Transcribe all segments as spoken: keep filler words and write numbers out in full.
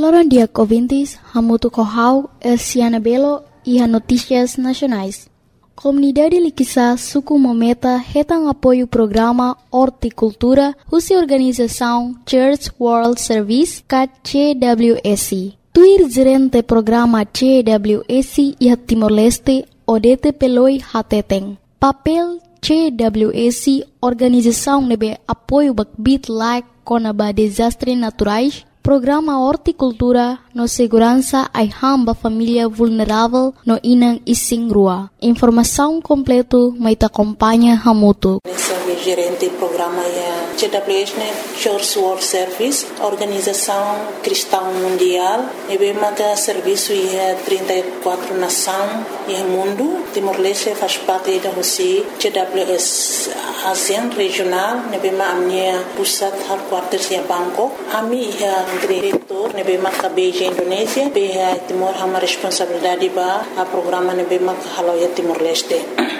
Loran dia ouvintes, Hamutu Kohau, Elsiana Belo e a Notícias Nacionais. Comunidade Liquissa Suku Mometa retam apoio programa Horticultura, Russa Organização Church World Service, C W S. Tuir gerente programa C W S e Timor-Leste, Odete Peloi Hateteng. Papel C W S, organização nebe apoio bakbit like konaba desastres naturais, programa Horticultura no segurança ai hamba família vulnerável no inang ising rua. Informação completo mai te acompanha Hamutu. Gerente do programa é C W S, Church World Service, Organização Cristã Mundial. E bem que serviço é trinta e quatro nações e mundo. Timor-Leste faz parte da Rússia. C W S ASEAN regional. E bem a minha pusat headquarters é Bangkok. A minha é diretor. E bem que Beijing Indonésia. Bem Timor tem uma responsabilidade para o programa. E bem que halo é Timor-Leste.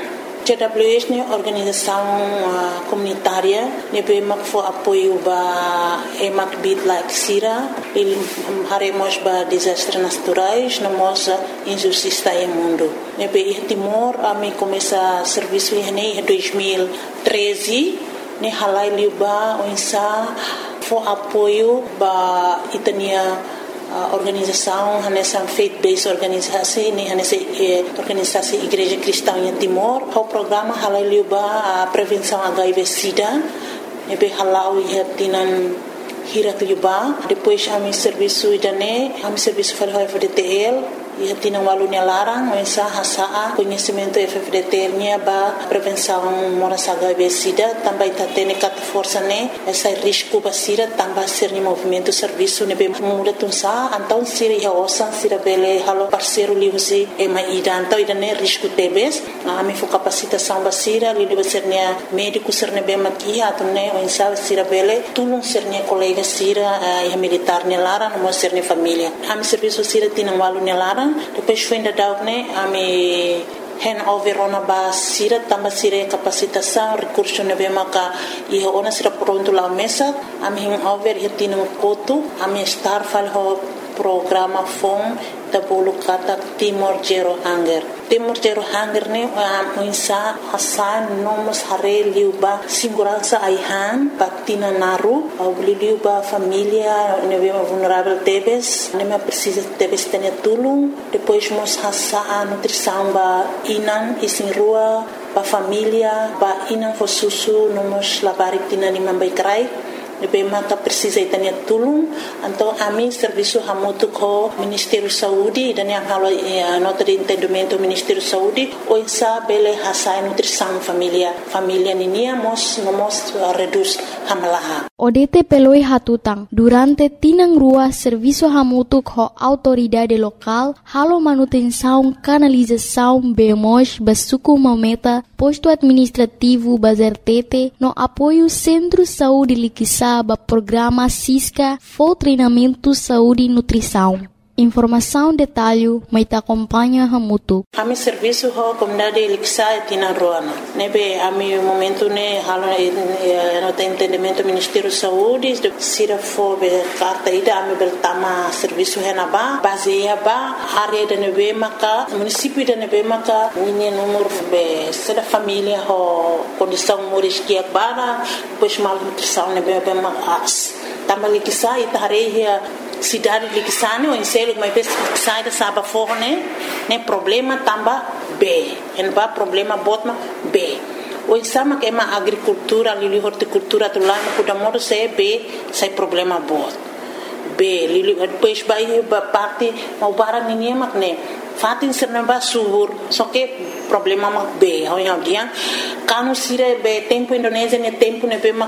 C W S é organização uh, comunitária, nebe mak fo apoio ba emak bit like sira, il haremos ba desastres naturais, na moça injustiça em mundo. Nebe Timor a me começa serviço em dois mil e treze, ne halai liba onsa fo apoio ba itania Uh, organização, nessa faith-based organisasi, ni nessa eh, organisasi Igreja Cristã em Timor, o programa halal liuba a prevenção H I V/SIDA, nebe halal ia tinan hirak liuba, depois a mi serviço idane, a mi serviço para o F D T L, ia tinan walunya larang, mensa hasa conhecimento F D T L nya ba prevenção moras H I V/SIDA, também tá tendo cat força ne, essa risco ba sira também ser ni movimento serviço nebe muda tunsa, então sira ia osan sira bele halo parceiro liusi e mai ida, então ida ne risco tebes, a mi fo capacitação ba sira, li liu ser nia médico ser nebe makia, atau ne mensa sira bele tulung ser nia colega sira ia militar ne larang, mo ser ni família. A mi serviço sira tinan walunya larang. Depois foi ainda dar né a me handover ona ba sira tamba sira capacitação recurso nebe maka e ona sira pronto lá mesa a me handover e tino koto a me estar fal ho programa fom da bolo kata Timor Zero Hunger. Timor Zero Hunger ne a insa hasan nomos hare liuba segurança aihan patina naru au liuba família nebe vulnerável tebes nebe precisa tebes tenia tulung depois mos hasa a nutrição ba inan isin rua ba família ba inan fo susu nomos labarik tina ni mambai krai nebe maka precisa itania tulung então a mim serviço hamutu ko Ministério Saúde dan yang halo eh, nota de entendimento Ministério Saúde o insa bele hasa nutrição família família ninia mos mos uh, reduz hamalaha Odete peloi hatutang durante tinang rua serviço hamutu ko autoridade local halo manutenção canalização bemos basuku mometa posto administrativo bazertete no apoio Centro Saúde Liquissa ba programa Cisca for treinamento saúde e nutrição. Informação detalhe mai te acompanha Hamutu. A mi serviço ho comunidade Liquissa e tina roana. Nebe a mi momento ne halo no te entendimento Ministério Saúde sira fo be carta ida a mi bel tama serviço henaba baseia ba área de nebe maka município de nebe maka ninha número be seda família ho condição moris que bara pois mal nutrição nebe be mas tama Liquissa e tareia cidade Liquissa ne o inselo mai pes sai da saba forne ne problema tamba B en ba problema botma B o insama que ma agricultura lili horticultura tu lá no kudamoro se B sai problema bot B lili depois vai ba parte mau bara ninguém mak ne fatin serna ba subur só que problema mak B ho yang dia kanu sire be tempo Indonésia ne tempo ne be